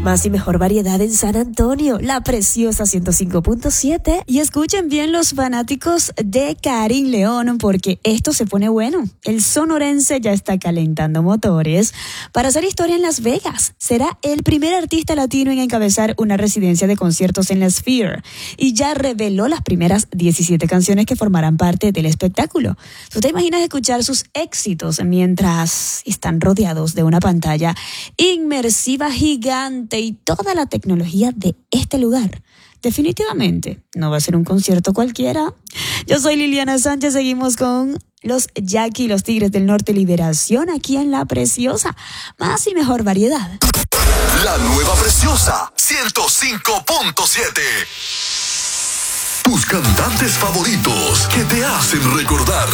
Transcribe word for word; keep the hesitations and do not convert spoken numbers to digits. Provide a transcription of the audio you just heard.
Más y mejor variedad en San Antonio, La Preciosa ciento cinco punto siete. Y escuchen bien los fanáticos de Karim León, porque esto se pone bueno. El sonorense ya está calentando motores para hacer historia en Las Vegas. Será el primer artista latino en encabezar una residencia de conciertos en la Sphere y ya reveló las primeras diecisiete canciones que formarán parte del espectáculo. ¿Tú te imaginas escuchar sus éxitos mientras están rodeados de una pantalla inmersiva gigante y toda la tecnología de este lugar? Definitivamente no va a ser un concierto cualquiera. Yo soy Liliana Sánchez, seguimos con los Jackie y los Tigres del Norte. Liberación aquí en La Preciosa. Más y mejor variedad. La nueva Preciosa ciento cinco punto siete. Tus cantantes favoritos que te hacen recordar.